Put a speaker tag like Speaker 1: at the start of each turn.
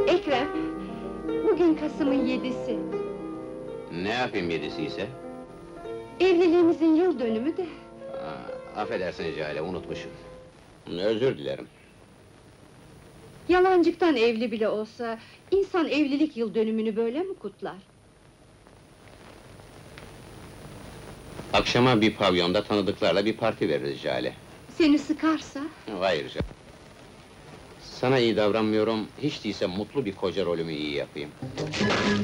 Speaker 1: Ekrem, bugün Kasım'ın 7'si.
Speaker 2: Ne yapayım yedisi ise?
Speaker 1: Evliliğimizin yıl dönümü de.
Speaker 2: Affedersiniz Cale, unutmuşum. Özür dilerim.
Speaker 1: Yalancıktan evli bile olsa, insan evlilik yıl dönümünü böyle mi kutlar?
Speaker 2: Akşama bir pavyonda tanıdıklarla bir parti veririz Cale.
Speaker 1: Seni sıkarsa?
Speaker 2: Hayır canım. Sana iyi davranmıyorum, hiç değilse mutlu bir koca rolümü iyi yapayım.